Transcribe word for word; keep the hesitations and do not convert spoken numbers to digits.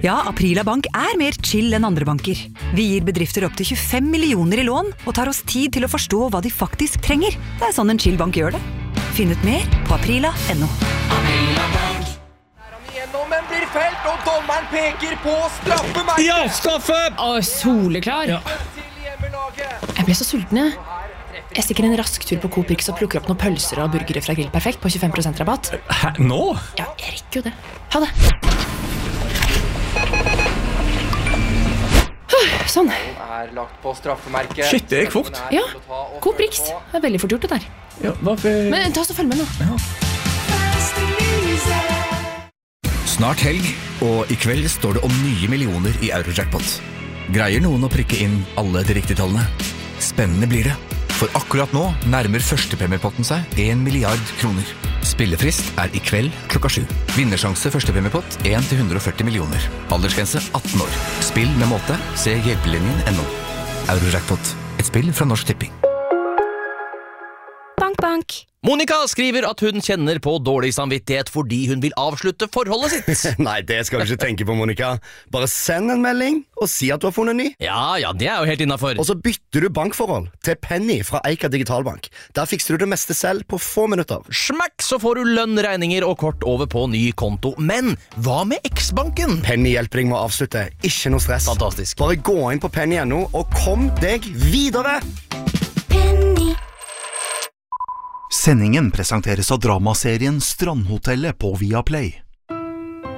Ja, Aprila Bank er mer chill enn andre banker. Vi gir bedrifter opp til tjuefem millioner i lån og tar oss tid til å forstå hva de faktisk trenger. Det er sånn en chill bank gjør det. Finn ut mer på aprila punktum no. Aprila Bank. Gjennom en blir felt, og dommeren peker på straffemerket. Ja, straffe! Å, soleklar. Ja. Jeg ble så sulten, jeg. Jeg stikker en rask tur på Coop Rix og plukker opp noen pølser og burgere fra Grill Perfekt på tjuefem prosent rabatt. Hæ, nå? Ja, jeg rekker jo det. Ha det. Sånn. Er lagt på straffemerket. Shit, det gikk fort. Ja, Coop Rix. Det er veldig fort gjort det der. Ja, hvorfor? Men ta oss og følg med nå. Ja. Snart helg, og i kveld står det om nye millioner i Eurojackpot. Greier noen å prikke inn alle de riktige tallene? Spennende blir det, for akkurat nå nærmer førstepremiepotten seg en milliard kroner. Spillefrist er i kveld klokka sju. Vinnersjanse førstepremiepott en til hundre og førti millioner. Aldersgrense atten år. Spill med måte, se hjelpelinjen punktum no. Eurojackpot, et spill fra Norsk Tipping. Bank, bank. Monica skriver at hun kjenner på dårlig samvittighet fordi hun vil avslutte forholdet sitt. Nei, det skal du ikke tenke på, Monica. Bare send en melding og si at du har funnet ny. Ja, ja, det er jo helt innenfor. Og så bytter du bankforhold til Penny fra Eika Digitalbank. Der fikser du det meste selv på få minutter. Smakk, så får du lønn, regninger og kort over på ny konto. Men hva med X-banken? Penny hjelper deg med å avslutte. Ikke noe stress. Fantastisk. Bare gå inn på penny punktum no og kom deg videre. Sendingen presenteres av dramaserien Strandhotellet på Viaplay.